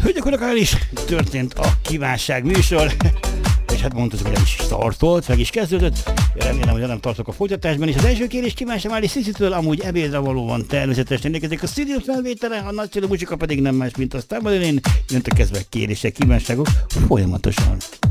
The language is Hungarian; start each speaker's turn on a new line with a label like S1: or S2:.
S1: Hölgyek, urak, el is történt a kívánság műsor, és hát mondhatjuk, hogy el is startolt, meg is kezdődött. Remélem, hogy nem tartok a folytatásban, és az első kérés kívánság Máli Sziszitől amúgy ebédre valóan természetesen érkezik a stúdió felvétele, a nagyszerű muzsika pedig nem más, mint a Starbalin. Jöntök kezdve kérések, kívánságok folyamatosan.